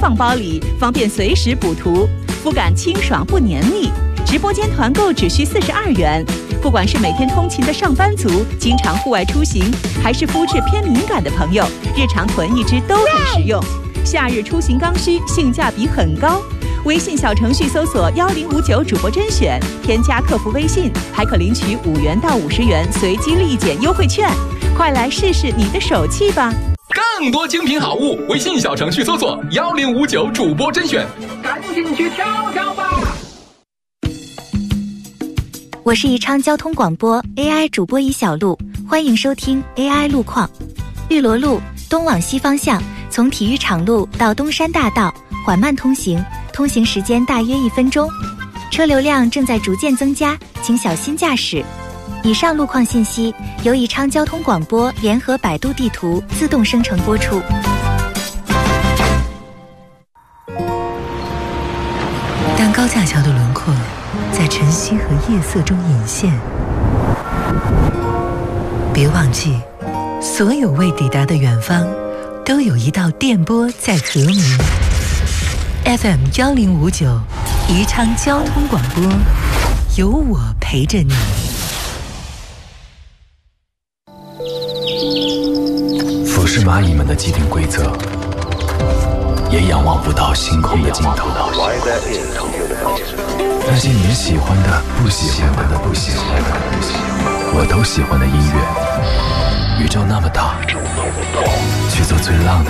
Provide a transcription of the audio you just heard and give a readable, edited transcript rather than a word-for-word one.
放包里，方便随时补涂，肤感清爽不黏腻。直播间团购只需42元。不管是每天通勤的上班族，经常户外出行，还是肤质偏敏感的朋友，日常囤一支都很实用。夏日出行刚需，性价比很高。微信小程序搜索1059主播甄选，添加客服微信，还可领取5元到50元随机立减优惠券。快来试试你的手气吧！ 更多精品好物，微信小程序搜索1059主播甄选，赶紧去挑挑吧！ 我是宜昌交通广播 AI 主播宜小璐，欢迎收听 AI 路况。玉罗路东往西方向，从体育场路到东山大道缓慢通行，通行时间大约1分钟，车流量正在逐渐增加，请小心驾驶。以上路况信息由宜昌交通广播联合百度地图自动生成播出。 当高架桥的轮廓在晨曦和夜色中隐现，别忘记，所有未抵达的远方都有一道电波在和鸣。FM 1059宜昌交通广播，有我陪着你。 俯视蚂蚁们的既定规则，也仰望不到星空的尽头。那些你喜欢的、不喜欢的、我都喜欢的音乐。宇宙那么大，去做最浪的